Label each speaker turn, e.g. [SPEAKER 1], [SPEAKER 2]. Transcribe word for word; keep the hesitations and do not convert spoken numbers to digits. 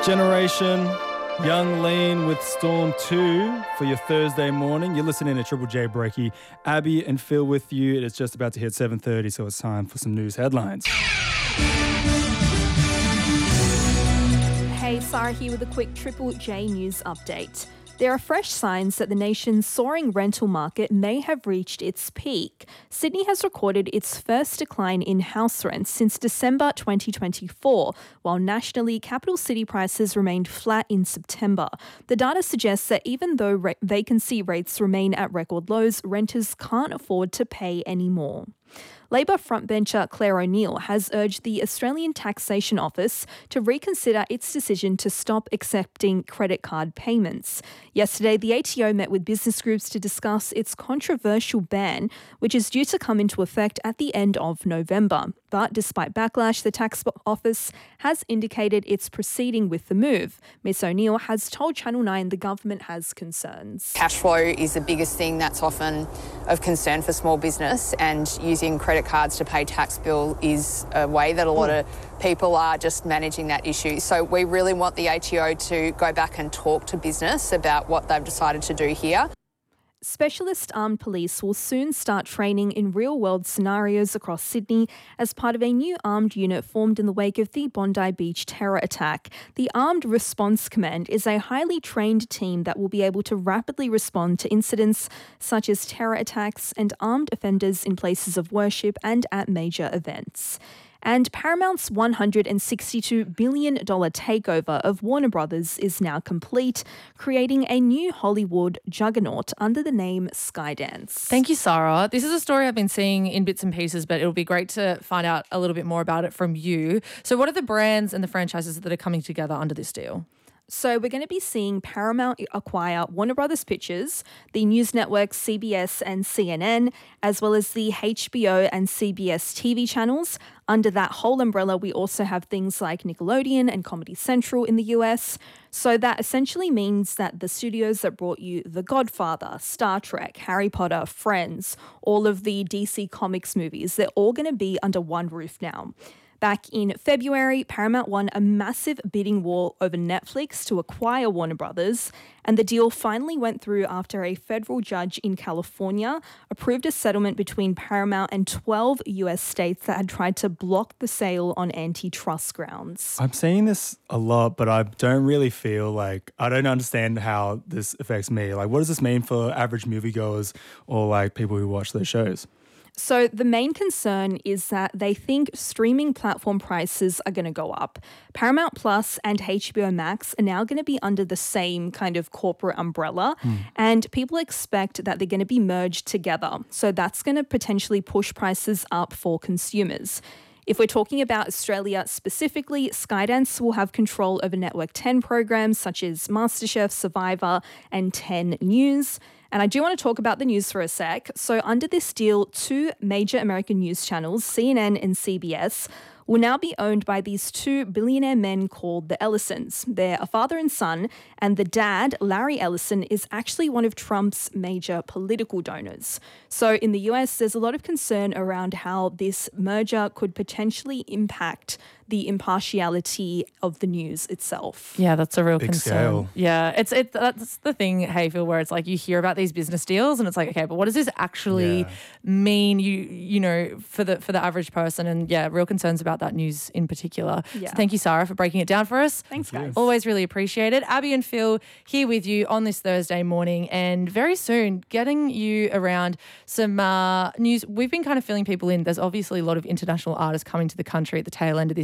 [SPEAKER 1] Generation, Young Lean with Storm two for your Thursday morning. You're listening to Triple J Breaky. Abby and Phil with you. It is just about to hit seven thirty, so it's time for some news headlines.
[SPEAKER 2] Hey, Sarah here with a quick Triple J news update. There are fresh signs that the nation's soaring rental market may have reached its peak. Sydney has recorded its first decline in house rents since December twenty twenty-four, while nationally, capital city prices remained flat in September. The data suggests that even though re- vacancy rates remain at record lows, renters can't afford to pay any more. Labor frontbencher Claire O'Neill has urged the Australian Taxation Office to reconsider its decision to stop accepting credit card payments. Yesterday, the A T O met with business groups to discuss its controversial ban, which is due to come into effect at the end of November. But despite backlash, the Tax Office has indicated it's proceeding with the move. Miss O'Neill has told Channel nine the government has concerns.
[SPEAKER 3] Cash flow is the biggest thing that's often of concern for small business, and using credit cards to pay tax bill is a way that a lot of people are just managing that issue. So we really want the A T O to go back and talk to business about what they've decided to do here.
[SPEAKER 2] Specialist armed police will soon start training in real-world scenarios across Sydney as part of a new armed unit formed in the wake of the Bondi Beach terror attack. The Armed Response Command is a highly trained team that will be able to rapidly respond to incidents such as terror attacks and armed offenders in places of worship and at major events. And Paramount's one hundred sixty-two billion dollars takeover of Warner Brothers is now complete, creating a new Hollywood juggernaut under the name Skydance.
[SPEAKER 4] Thank you, Sarah. This is a story I've been seeing in bits and pieces, but it'll be great to find out a little bit more about it from you. So what are the brands and the franchises that are coming together under this deal?
[SPEAKER 2] So we're going to be seeing Paramount acquire Warner Brothers Pictures, the news networks C B S and C N N, as well as the H B O and C B S T V channels. Under that whole umbrella, we also have things like Nickelodeon and Comedy Central in the U S. So that essentially means that the studios that brought you The Godfather, Star Trek, Harry Potter, Friends, all of the D C Comics movies, they're all going to be under one roof now. Back in February, Paramount won a massive bidding war over Netflix to acquire Warner Brothers, and the deal finally went through after a federal judge in California approved a settlement between Paramount and twelve U S states that had tried to block the sale on antitrust grounds.
[SPEAKER 1] I'm seeing this a lot, but I don't really feel like, I don't understand how this affects me. Like, what does this mean for average moviegoers or like people who watch those shows?
[SPEAKER 2] So the main concern is that they think streaming platform prices are going to go up. Paramount Plus and H B O Max are now going to be under the same kind of corporate umbrella, mm. and people expect that they're going to be merged together. So that's going to potentially push prices up for consumers. If we're talking about Australia specifically, Skydance will have control over Network ten programs such as MasterChef, Survivor, and ten News. And I do want to talk about the news for a sec. So under this deal, two major American news channels, C N N and C B S, will now be owned by these two billionaire men called the Ellisons. They're a father and son, and the dad, Larry Ellison, is actually one of Trump's major political donors. So in the U S, there's a lot of concern around how this merger could potentially impact the impartiality of the news itself.
[SPEAKER 4] Yeah, that's a real
[SPEAKER 1] Big
[SPEAKER 4] concern.
[SPEAKER 1] Scale.
[SPEAKER 4] Yeah, it's it. That's the thing, Hayfield, where it's like you hear about these business deals and it's like, okay, but what does this actually
[SPEAKER 1] Yeah.
[SPEAKER 4] mean? You you know, for the for the average person, and yeah, real concerns about that news in particular.
[SPEAKER 2] Yeah.
[SPEAKER 4] So thank you, Sarah, for breaking it down for us.
[SPEAKER 2] Thanks,
[SPEAKER 1] Thank you.
[SPEAKER 2] guys.
[SPEAKER 4] Always really appreciated. Abby and Phil here with you on this Thursday morning, and very soon getting you around some uh, news. We've been kind of filling people in. There's obviously a lot of international artists coming to the country at the tail end of this